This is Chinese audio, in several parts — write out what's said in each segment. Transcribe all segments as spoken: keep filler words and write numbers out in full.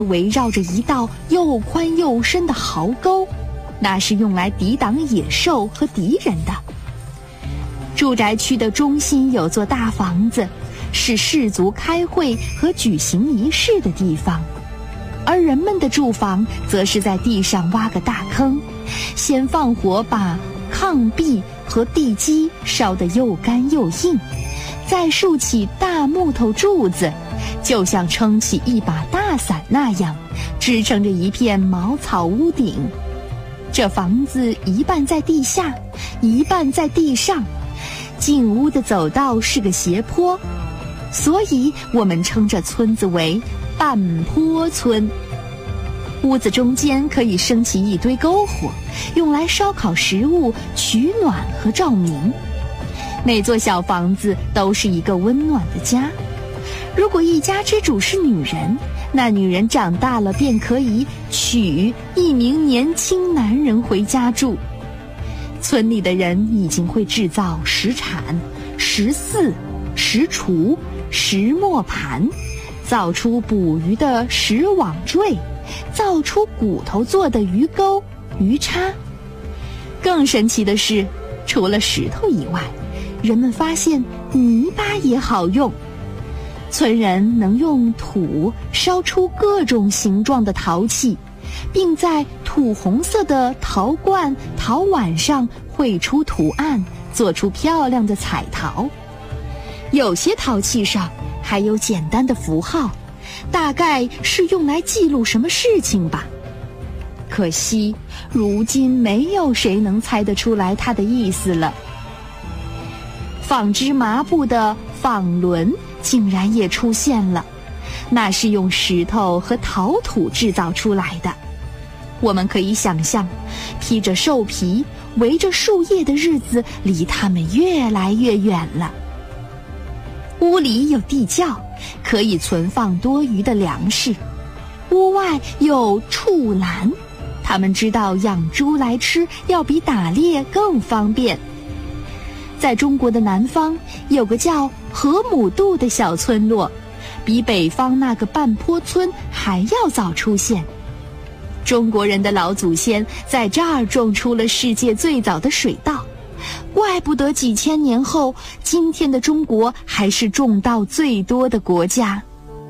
围绕着一道又宽又深的壕沟，那是用来抵挡野兽和敌人的。住宅区的中心有座大房子，是士族开会和举行仪式的地方，而人们的住房则是在地上挖个大坑，先放火把炕壁和地基烧得又干又硬，再竖起大木头柱子，就像撑起一把大伞那样，支撑着一片茅草屋顶。这房子一半在地下，一半在地上，进屋的走道是个斜坡，所以我们称这村子为半坡村。屋子中间可以升起一堆篝火，用来烧烤食物、取暖和照明。每座小房子都是一个温暖的家。如果一家之主是女人，那女人长大了便可以娶一名年轻男人回家住。村里的人已经会制造石铲、石耜、石锄、石磨盘，造出捕鱼的石网坠，造出骨头做的鱼钩、鱼叉。更神奇的是，除了石头以外，人们发现泥巴也好用。村人能用土烧出各种形状的陶器，并在土红色的陶罐、陶碗上绘出图案，做出漂亮的彩陶。有些陶器上还有简单的符号，大概是用来记录什么事情吧。可惜，如今没有谁能猜得出来它的意思了。纺织麻布的纺轮竟然也出现了，那是用石头和陶土制造出来的。我们可以想象，披着兽皮、围着树叶的日子离他们越来越远了。屋里有地窖，可以存放多余的粮食。屋外有畜栏，他们知道养猪来吃要比打猎更方便。在中国的南方，有个叫河姆渡的小村落，比北方那个半坡村还要早出现。中国人的老祖先在这儿种出了世界最早的水稻，怪不得几千年后，今天的中国还是种稻最多的国家。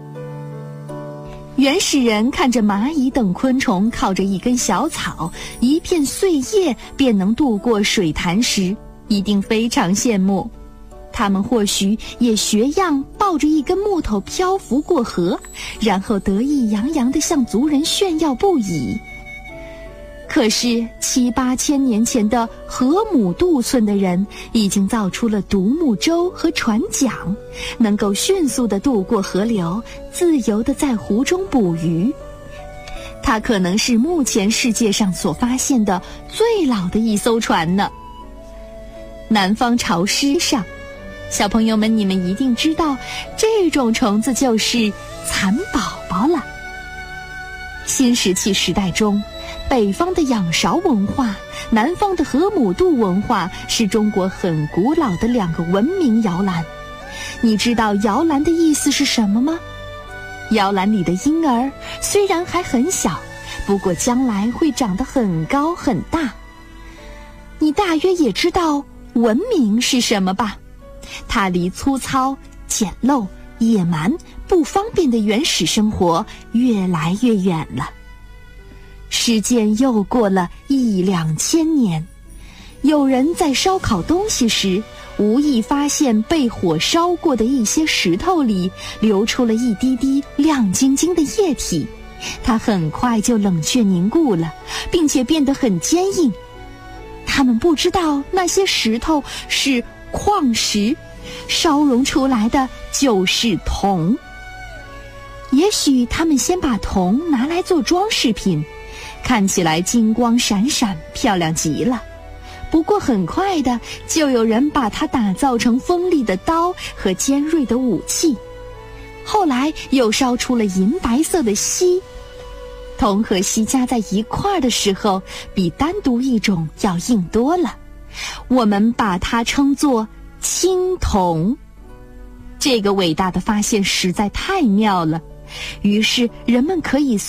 原始人看着蚂蚁等昆虫靠着一根小草、一片碎叶便能渡过水潭时，一定非常羡慕。他们或许也学样抱着一根木头漂浮过河，然后得意洋洋地向族人炫耀不已。可是七八千年前的河姆渡村的人已经造出了独木舟和船桨，能够迅速地渡过河流，自由地在湖中捕鱼。它可能是目前世界上所发现的最老的一艘船呢。南方潮湿上，小朋友们，你们一定知道，这种虫子就是蚕宝宝了。新石器时代中，北方的仰韶文化，南方的河姆渡文化是中国很古老的两个文明摇篮。你知道摇篮的意思是什么吗？摇篮里的婴儿虽然还很小，不过将来会长得很高很大。你大约也知道文明是什么吧？它离粗糙、简陋、野蛮、不方便的原始生活越来越远了。时间又过了一两千年，有人在烧烤东西时，无意发现被火烧过的一些石头里流出了一滴滴亮晶晶的液体，它很快就冷却凝固了，并且变得很坚硬。他们不知道那些石头是矿石，烧熔出来的就是铜。也许他们先把铜拿来做装饰品，看起来金光闪闪，漂亮极了。不过很快的，就有人把它打造成锋利的刀和尖锐的武器。后来又烧出了银白色的锡。铜和锡加在一块儿的时候，比单独一种要硬多了。我们把它称作青铜。这个伟大的发现实在太妙了。 于是人们可以